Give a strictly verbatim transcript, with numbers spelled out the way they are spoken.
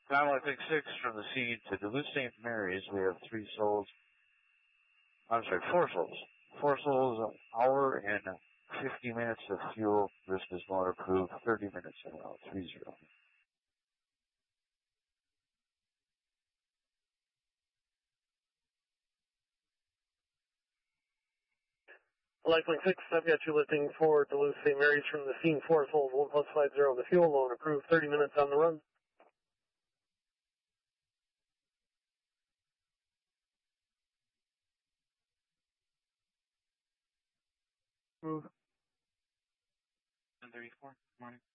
Skyline Pick six from the scene to Duluth Saint Mary's. We have three souls. I'm sorry, four souls. Four souls, an hour and fifty minutes of fuel. Risk is not approved. thirty minutes in route three zero. LifeLink six, I've got you lifting for Duluth Saint Mary's from the scene, four souls, one plus five zero. The fuel loan approved, thirty minutes on the run. Move. ten thirty-four, morning.